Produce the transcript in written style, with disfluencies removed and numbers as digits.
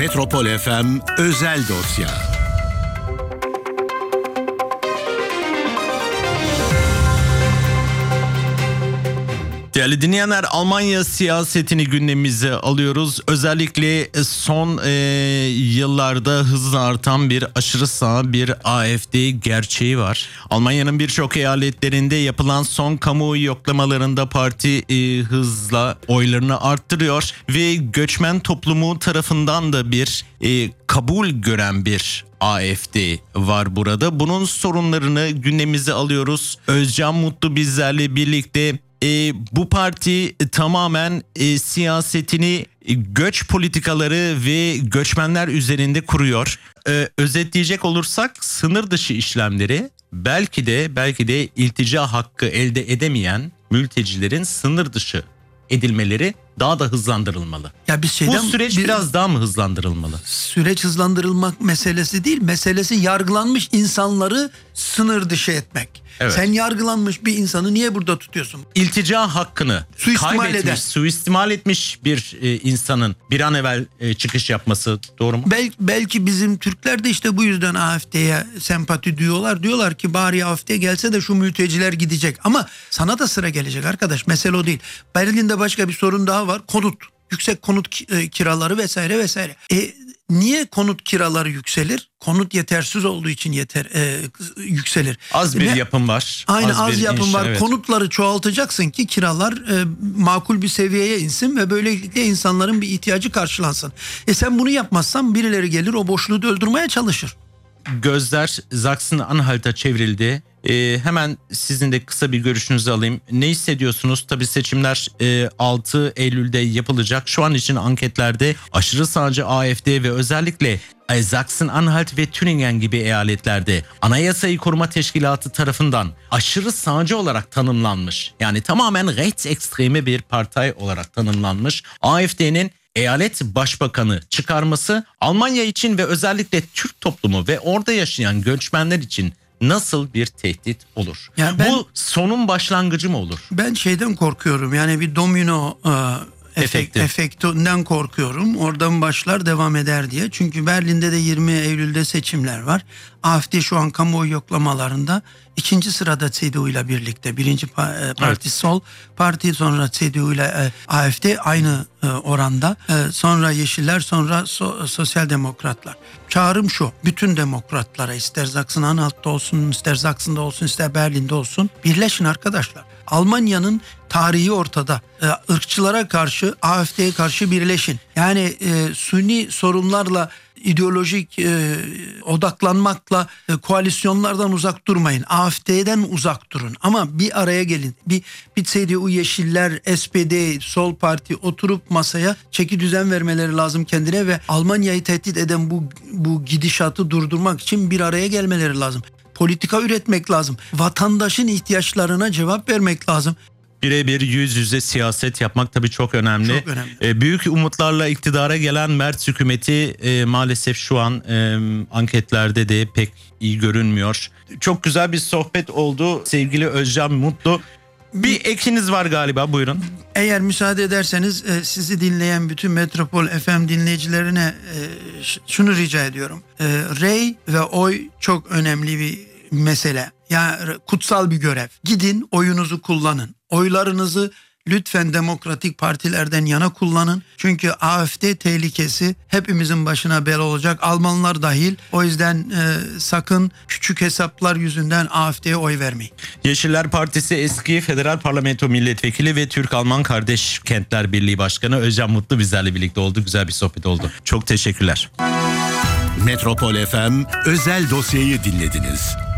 Metropol FM özel dosya. Değerli dinleyenler, Almanya siyasetini gündemimize alıyoruz. Özellikle son yıllarda hızla artan bir aşırı sağ bir AfD gerçeği var. Almanya'nın birçok eyaletlerinde yapılan son kamuoyu yoklamalarında parti hızla oylarını arttırıyor ve göçmen toplumu tarafından da bir kabul gören bir AfD var burada. Bunun sorunlarını gündemimize alıyoruz. Özcan Mutlu bizlerle birlikte. Bu parti tamamen siyasetini göç politikaları ve göçmenler üzerinde kuruyor. Özetleyecek olursak sınır dışı işlemleri belki de iltica hakkı elde edemeyen mültecilerin sınır dışı edilmeleri daha da hızlandırılmalı. Ya bu süreç biraz daha mı hızlandırılmalı? Süreç hızlandırılmak meselesi değil, meselesi yargılanmış insanları sınır dışı etmek. Evet. Sen yargılanmış bir insanı niye burada tutuyorsun? İltica hakkını suistimal etmiş bir insanın bir an evvel çıkış yapması doğru mu? Belki bizim Türkler de işte bu yüzden AfD'ye sempati duyuyorlar. Diyorlar ki bari AfD gelse de şu mülteciler gidecek. Ama sana da sıra gelecek arkadaş. Mesele o değil. Berlin'de başka bir sorun daha var. Konut. Yüksek konut kiraları vesaire vesaire. Niye konut kiraları yükselir? Konut yetersiz olduğu için yükselir. Az bir yapım var. Az yapım var. Evet. Konutları çoğaltacaksın ki kiralar makul bir seviyeye insin ve böylelikle insanların bir ihtiyacı karşılansın. Sen bunu yapmazsan birileri gelir o boşluğu doldurmaya çalışır. Gözler Sachsen-Anhalt'a çevrildi. Hemen sizin de kısa bir görüşünüzü alayım. Ne hissediyorsunuz? Tabii seçimler 6 Eylül'de yapılacak. Şu an için anketlerde aşırı sağcı AfD ve özellikle Sachsen-Anhalt ve Thüringen gibi eyaletlerde Anayasayı Koruma Teşkilatı tarafından aşırı sağcı olarak tanımlanmış, yani tamamen rechtsekstreme bir parti olarak tanımlanmış AfD'nin eyalet başbakanı çıkarması Almanya için ve özellikle Türk toplumu ve orada yaşayan göçmenler için nasıl bir tehdit olur? Yani bu sonun başlangıcı mı olur? Ben şeyden korkuyorum, yani bir domino efektinden korkuyorum. Oradan başlar devam eder diye. Çünkü Berlin'de de 20 Eylül'de seçimler var. AfD şu an kamuoyu yoklamalarında 2. sırada CDU ile birlikte. Birinci parti evet. Sol parti, sonra CDU ile AfD aynı oranda. Sonra Yeşiller, sonra Sosyal Demokratlar. Çağrım şu: bütün demokratlara, ister Sachsen-Anhalt'ta olsun, ister Sachsen'da olsun, ister Berlin'de olsun, birleşin arkadaşlar. Almanya'nın tarihi ortada. Irkçılara karşı, AfD'ye karşı birleşin. Yani suni sorunlarla, ideolojik odaklanmakla koalisyonlardan uzak durmayın. AfD'den uzak durun. Ama bir araya gelin. Bir CDU, Yeşiller, SPD, Sol Parti oturup masaya çeki düzen vermeleri lazım kendine ve Almanya'yı tehdit eden bu gidişatı durdurmak için bir araya gelmeleri lazım. Politika üretmek lazım. Vatandaşın ihtiyaçlarına cevap vermek lazım. Birebir yüz yüze siyaset yapmak tabii çok önemli. Çok önemli. Büyük umutlarla iktidara gelen Merz hükümeti maalesef şu an anketlerde de pek iyi görünmüyor. Çok güzel bir sohbet oldu sevgili Özcan Mutlu. Bir ekiniz var galiba, buyurun. Eğer müsaade ederseniz sizi dinleyen bütün Metropol FM dinleyicilerine şunu rica ediyorum. Rey ve oy çok önemli bir mesele. Yani kutsal bir görev. Gidin oyunuzu kullanın. Oylarınızı lütfen demokratik partilerden yana kullanın. Çünkü AfD tehlikesi hepimizin başına bela olacak. Almanlar dahil. O yüzden sakın küçük hesaplar yüzünden AfD'ye oy vermeyin. Yeşiller Partisi eski Federal Parlamento Milletvekili ve Türk-Alman Kardeş Kentler Birliği Başkanı Özcan Mutlu bizlerle birlikte oldu. Güzel bir sohbet oldu. Çok teşekkürler. Metropol FM özel dosyayı dinlediniz.